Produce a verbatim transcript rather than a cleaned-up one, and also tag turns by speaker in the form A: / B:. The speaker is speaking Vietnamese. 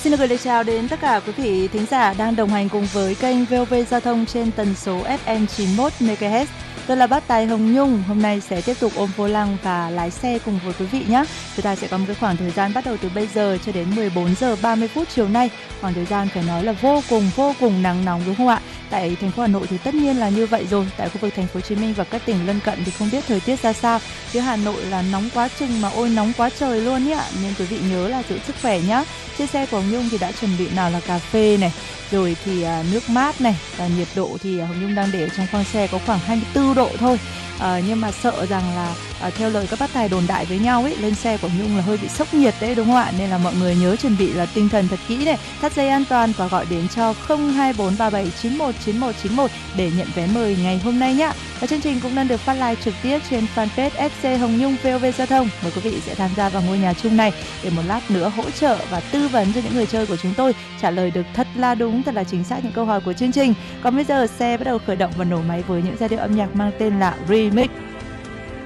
A: Xin được gửi lời chào đến tất cả quý vị thính giả đang đồng hành cùng với kênh vê o vê Giao thông trên tần số ép em chín mươi mốt mê ga héc. Tôi là bác tài Hồng Nhung, hôm nay sẽ tiếp tục ôm vô lăng và lái xe cùng với quý vị nhé. Chúng ta sẽ có một cái khoảng thời gian bắt đầu từ bây giờ cho đến mười bốn giờ ba mươi phút chiều nay. Khoảng thời gian phải nói là vô cùng vô cùng nắng nóng đúng không ạ? Tại thành phố Hà Nội thì tất nhiên là như vậy rồi. Tại khu vực thành phố Hồ Chí Minh và các tỉnh lân cận thì không biết thời tiết ra sao. Chứ Hà Nội là nóng quá chừng mà ôi nóng quá trời luôn nhé. Nên quý vị nhớ là giữ sức khỏe nhé. Trên xe của Hồng Nhung thì đã chuẩn bị nào là cà phê này, rồi thì à, nước mát này, và nhiệt độ thì Hồng Nhung đang để ở trong khoang xe có khoảng hai mươi tư độ thôi. À, nhưng mà sợ rằng là à, theo lời các bác tài đồn đại với nhau ấy, lên xe của Nhung là hơi bị sốc nhiệt đấy đúng không ạ? Nên là mọi người nhớ chuẩn bị là tinh thần thật kỹ này, thắt dây an toàn và gọi đến cho không hai bốn ba bảy chín một chín một chín một để nhận vé mời ngày hôm nay nhá. Và chương trình cũng đang được phát live trực tiếp trên fanpage ép xê Hồng Nhung vê o vê Giao thông. Mời quý vị sẽ tham gia vào ngôi nhà chung này để một lát nữa hỗ trợ và tư vấn cho những người chơi của chúng tôi trả lời được thật là đúng, thật là chính xác những câu hỏi của chương trình. Còn bây giờ xe bắt đầu khởi động và nổ máy với những giai điệu âm nhạc mang tên là Remix.